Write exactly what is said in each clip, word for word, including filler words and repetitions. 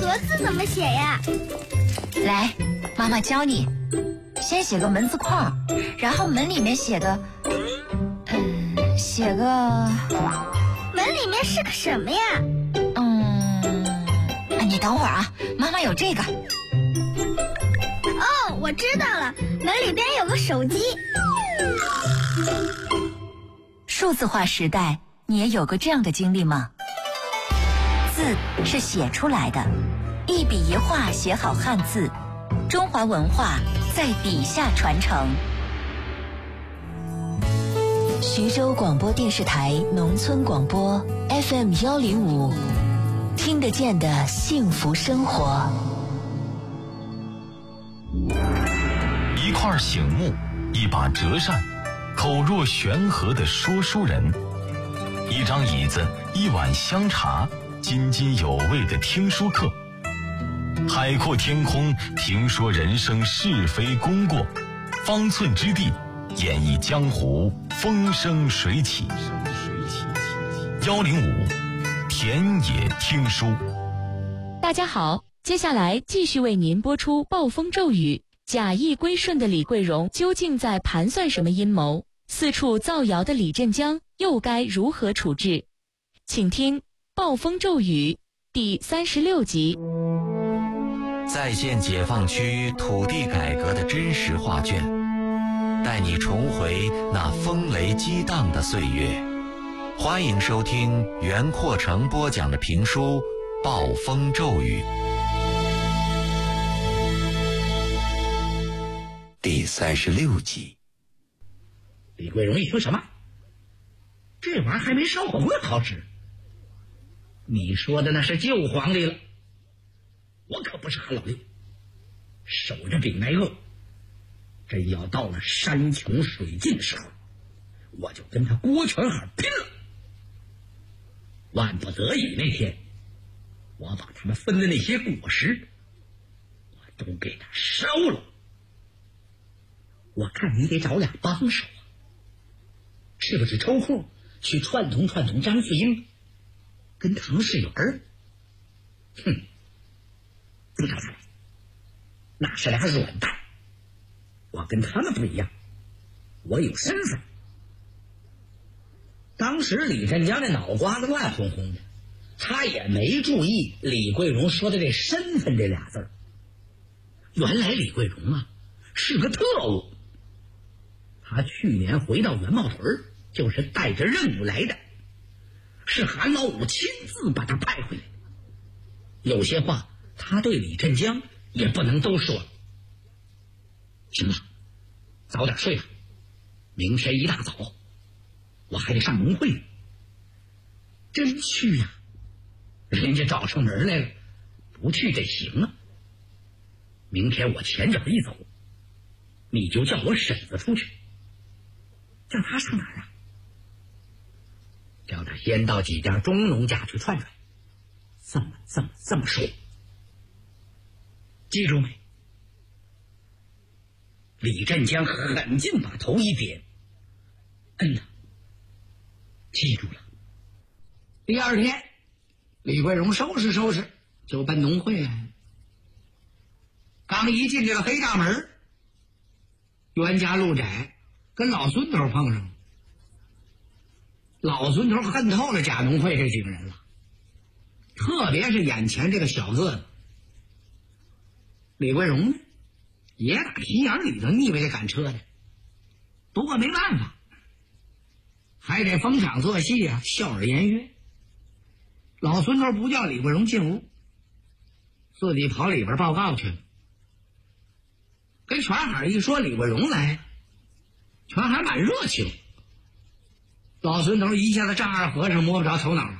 格子怎么写呀？ 来，妈妈教你。先写个门字框，然后门里面写个，嗯，写个…… 门里面是个什么呀？ 嗯，你等会儿啊，妈妈有这个。 哦，我知道了，门里边有个手机。 数字化时代，你也有过这样的经历吗？字是写出来的，一笔一画写好汉字，中华文化在笔下传承。徐州广播电视台农村广播 F M 幺零五，听得见的幸福生活。 一块醒目，一把折扇，口若悬河的说书人，一张椅子，一碗香茶，津津有味的听书课。海阔天空，评说人生是非功过，方寸之地，演绎江湖风生水起。幺零五田野听书。 大家好，接下来继续为您播出暴风骤雨。假意归顺的李桂荣究竟在盘算什么阴谋？四处造谣的李振江又该如何处置？请听《暴风骤雨》第三十六集。 再现解放区土地改革的真实画卷，带你重回那风雷激荡的岁月。欢迎收听袁阔成播讲的评书《暴风骤雨》 第三十六集。 李桂荣一听什么？这玩意儿还没烧红了好使？你说的那是旧皇帝了，我可不是韩老六，守着丙来恶，真要到了山穷水尽的时候，我就跟他郭全海拼了。万不得已那天，我把他们分的那些果实我都给他烧了。我看你得找俩帮手啊，是不是抽空去串通串通张富英跟唐世元？哼，不找他们，那是俩软蛋。我跟他们不一样，我有身份。当时李振江那脑瓜子乱哄哄的，他也没注意李桂荣说的这身份这俩字儿。原来李桂荣啊是个特务，他去年回到元茂屯就是带着任务来的，是韩老五亲自把他派回来。有些话他对李振江也不能都说。行了，早点睡了，明天一大早我还得上农会。真去呀、啊、人家找上门来了，不去得行啊。明天我前脚一走，你就叫我婶子出去。叫他上哪儿啊？叫他先到几家中农家去串串。这么这么这么说，记住没？李振江狠劲把头一点，嗯呐，记住了。第二天，李桂荣收拾收拾就奔农会来了。刚一进这个黑大门，袁家路窄跟老孙头碰上了。老孙头恨透了贾农会这几个人了，特别是眼前这个小个子李桂荣呢，也打皮眼里头腻歪着赶车的。不过没办法，还得逢场作戏啊，笑而言约。老孙头不叫李桂荣进屋，自己跑里边报告去了。跟全海一说李桂荣来了，全海蛮热情。老孙头一下子丈二和尚摸不着头脑了。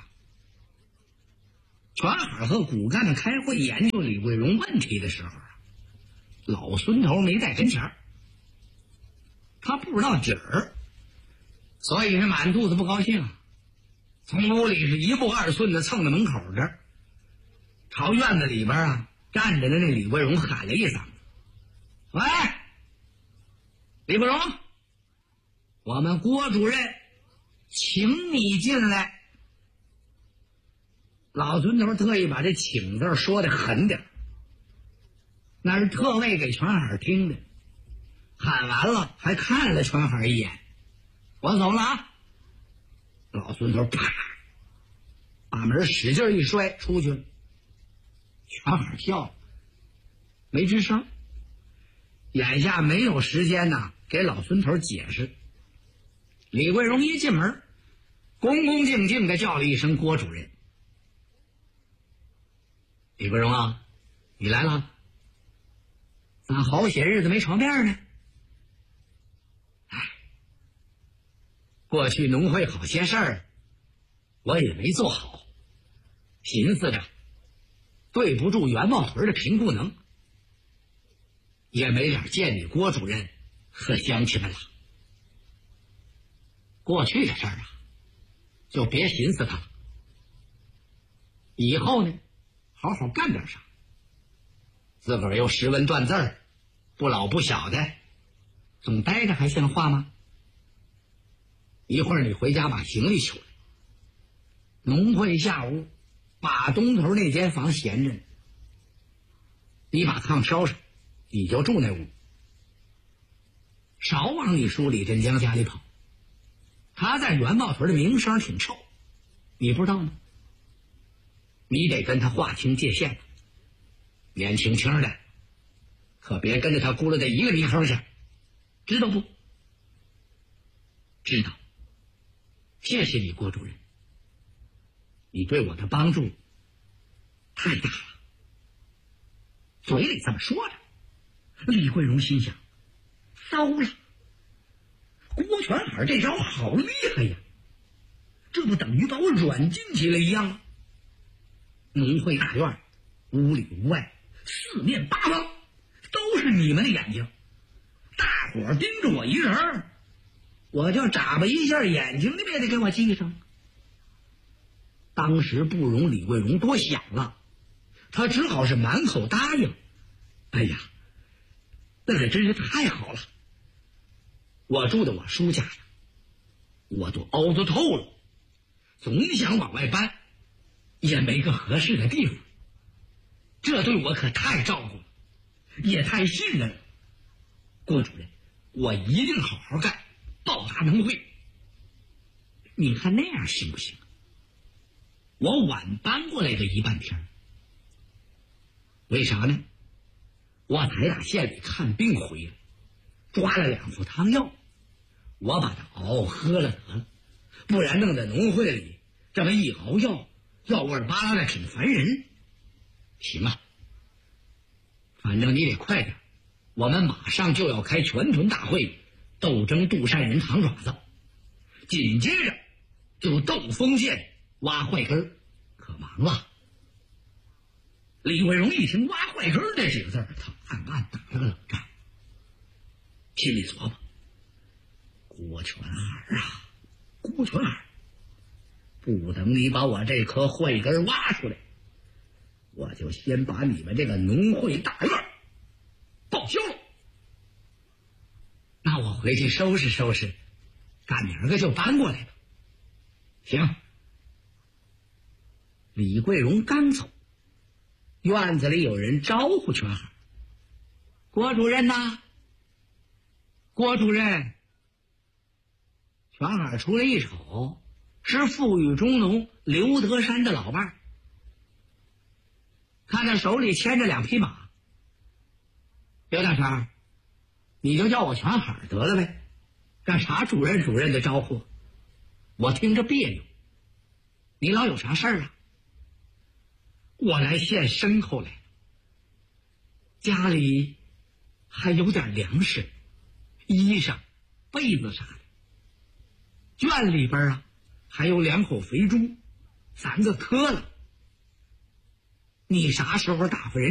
全海和骨干们开会研究李桂荣问题的时候，老孙头没在跟前，他不知道底儿，所以是满肚子不高兴。从屋里是一步二寸的蹭到门口这儿，朝院子里边啊站着的那李桂荣喊了一嗓子：“喂，李桂荣，我们郭主任请你进来。” 老孙头特意把这请字说的狠点，那是特为给全海听的。喊完了还看了全海一眼，我走了啊！老孙头啪把门使劲一摔出去了，全海跳了，没吱声。眼下没有时间呐给老孙头解释。李桂荣一进门，恭恭敬敬的叫了一声郭主任。李桂荣啊，你来了，咋好些日子没朝面呢？哎，过去农会好些事儿我也没做好，寻思着对不住元茂屯的贫雇能，也没脸见你郭主任和乡亲们了。过去的事儿啊，就别寻思它了。以后呢，好好干点啥。自个儿又识文断字儿，不老不小的，总待着还像话吗？一会儿你回家把行李取来。农会下屋把东头那间房闲着呢，你把炕烧上，你就住那屋，少往你叔李振江家里跑。他在元茂屯的名声挺臭，你不知道吗？你得跟他划清界限，年轻轻的可别跟着他咕噜的一个泥坑去，知道不？知道。谢谢你郭主任，你对我的帮助太大了。嘴里这么说着，李桂荣心想，糟了，郭全海这招好厉害呀，这不等于把我软禁起来一样吗？农会大院屋里屋外四面八方都是你们的眼睛，大伙儿盯着我一人，我就眨巴一下眼睛，你们也得给我记上。当时不容李桂荣多想了，他只好是满口答应。哎呀，那可真是太好了，我住的我叔家呀，我都凹着透了，总想往外搬，也没个合适的地方，这对我可太照顾了，也太信任了。郭主任，我一定好好干，报答农会。你看那样行不行？我晚搬过来个一半天，为啥呢？我才打县里看病回来，抓了两副汤药，我把它熬喝了得了，不然弄在农会里这么一熬药，药味巴拉的挺烦人。行啊，反正你得快点，我们马上就要开全屯大会，斗争杜善人糖爪子，紧接着就斗丰县挖坏根，可忙了。李桂荣一听挖坏根这几个字，他暗暗打了个冷战，心里琢磨，郭全海啊，郭全海，不等你把我这颗坏根挖出来，我就先把你们这个农会大院报销了。那我回去收拾收拾，赶明儿个就搬过来了。行。李桂荣刚走，院子里有人招呼全海：“郭主任呐，郭主任。”全海出来一瞅，是富裕中农刘德山的老伴儿，看他手里牵着两匹马。刘大全，你就叫我全海得了呗，干啥主任主任的招呼？我听着别扭。你老有啥事儿啊？我来献牲口来了，家里还有点粮食、衣裳、被子啥的，圈里边啊还有两口肥猪，三个磕了。你啥时候打发人